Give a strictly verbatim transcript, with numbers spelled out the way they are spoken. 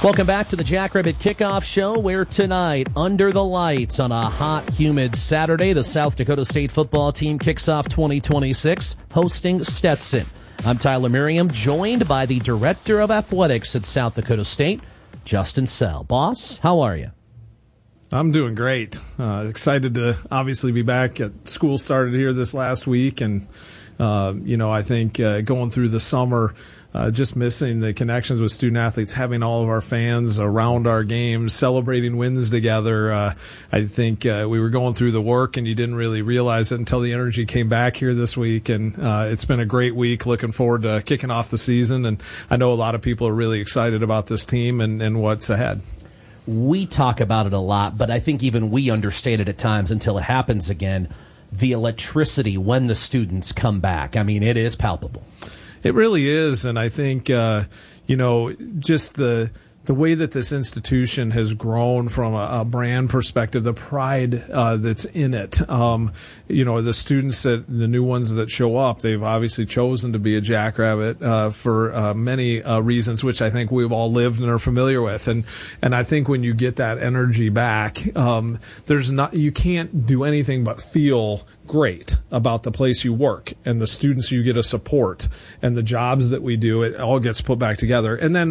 Welcome back to the Jackrabbit Kickoff Show, where tonight, under the lights on a hot, humid Saturday, the South Dakota State football team kicks off twenty twenty-six, hosting Stetson. I'm Tyler Merriam, joined by the Director of Athletics at South Dakota State, Justin Sell. Boss, how are you? I'm doing great. Uh, excited to obviously be back. At school started here this last week, and uh, you know, I think uh, going through the summer, uh, just missing the connections with student athletes, having all of our fans around our games, celebrating wins together. Uh, I think uh, we were going through the work, and you didn't really realize it until the energy came back here this week. And uh, it's been a great week. Looking forward to kicking off the season, and I know a lot of people are really excited about this team and, and what's ahead. We talk about it a lot, but I think even we understate it at times until it happens again. The electricity when the students come back. I mean, it is palpable. It really is, and I think, uh, you know, just the the way that this institution has grown from a, a brand perspective, the pride uh, that's in it. Um, you know, the students that the new ones that show up, they've obviously chosen to be a Jackrabbit uh, for uh, many uh, reasons, which I think we've all lived and are familiar with. And and I think when you get that energy back, um, there's not you can't do anything but feel great about the place you work and the students you get to support and the jobs that we do. It all gets put back together. And then